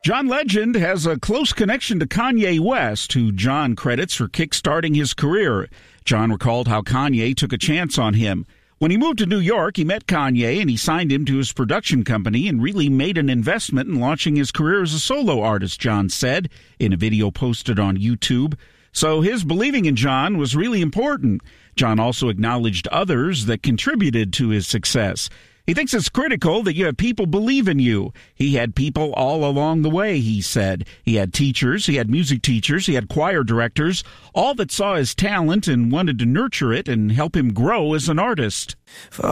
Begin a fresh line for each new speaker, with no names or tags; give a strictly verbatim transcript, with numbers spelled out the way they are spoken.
John Legend has a close connection to Kanye West, who John credits for kickstarting his career. John recalled how Kanye took a chance on him. When he moved to New York, he met Kanye and he signed him to his production company and really made an investment in launching his career as a solo artist, John said in a video posted on YouTube. So his believing in John was really important. John also acknowledged others that contributed to his success. He thinks it's critical that you have people believe in you. He had people all along the way, he said. He had teachers, he had music teachers, he had choir directors, all that saw his talent and wanted to nurture it and help him grow as an artist.